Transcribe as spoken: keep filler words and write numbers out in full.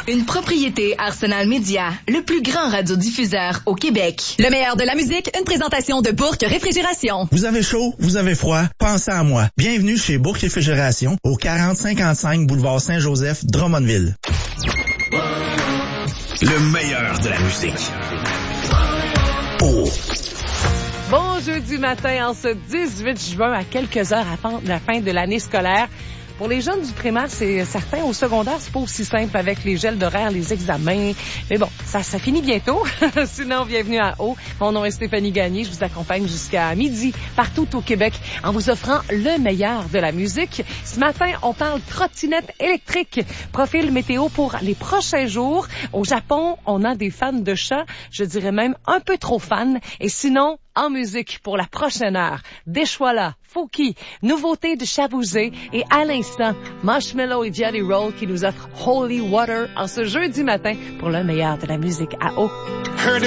Une propriété Arsenal Média, le plus grand radiodiffuseur au Québec. Le meilleur de la musique, une présentation de Bourque Réfrigération. Vous avez chaud, vous avez froid, pensez à moi. Bienvenue chez Bourque Réfrigération, au quarante cinquante-cinq boulevard Saint-Joseph, Drummondville. Le meilleur de la musique. Oh. Bon jeudi matin, en ce dix-huit juin, à quelques heures avant la fin de l'année scolaire. Pour les jeunes du primaire, c'est certain. Au secondaire, c'est pas aussi simple avec les gels d'horaire, les examens. Mais bon, ça, ça finit bientôt. Sinon, bienvenue à Haut. Mon nom est Stéphanie Gagné. Je vous accompagne jusqu'à midi partout au Québec en vous offrant le meilleur de la musique. Ce matin, on parle trottinette électrique. Profil météo pour les prochains jours. Au Japon, on a des fans de chats. Je dirais même un peu trop fans. Et sinon, en musique pour la prochaine heure, Deshwala, Fouki, nouveauté de Chabouzé et à l'instant, Marshmello et Jelly Roll qui nous offrent Holy Water en ce jeudi matin pour le meilleur de la musique à Haut.